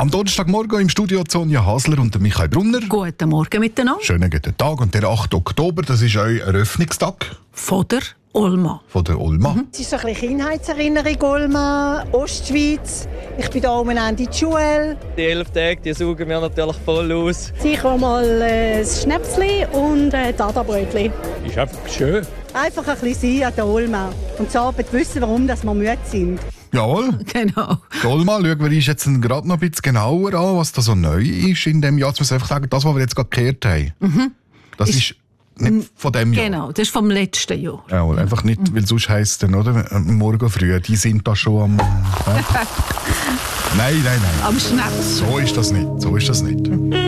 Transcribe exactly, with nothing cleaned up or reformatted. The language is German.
Am Donnerstagmorgen im Studio Sonja Hasler und Michael Brunner. Guten Morgen miteinander. Schönen guten Tag. Und der achte Oktober, das ist euer Eröffnungstag Von der Olma. von der Olma. Es ist so ein bisschen Kindheitserinnerung, Olma, Ostschweiz. Ich bin da umeinander in die Schule. Die elf Tage, die saugen wir natürlich voll aus. Sicher mal äh, ein Schnäpsli und ein Dada-Brötchen. Ist einfach schön. Einfach ein bisschen sein an der Olma. Und zu Abend wissen, warum dass wir müde sind. Jawohl. Genau. Die Olma, schauen wir uns jetzt gerade noch ein bisschen genauer an, was da so neu ist in diesem Jahr. Jetzt muss ich einfach sagen, das, was wir jetzt gerade gehört haben, mhm. das ist, ist nicht von diesem Jahr. Genau, das ist vom letzten Jahr. Jawohl, einfach nicht, weil sonst heisst es dann, oder? Morgen früh, die sind da schon am... Nein, nein, nein. Am Schnaps. So ist das nicht, so ist das nicht.